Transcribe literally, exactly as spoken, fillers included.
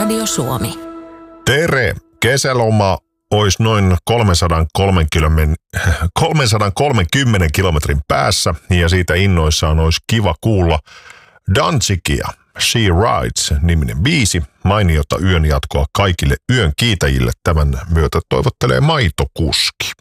Radio Suomi. Tere! Kesäloma olisi noin kolmesataakolmekymmentä kilometrin päässä ja siitä innoissaan olisi kiva kuulla Danzigia. She Rides-niminen biisi. Mainiota yön jatkoa kaikille yön kiitäjille. Tämän myötä toivottelee Maitokuski.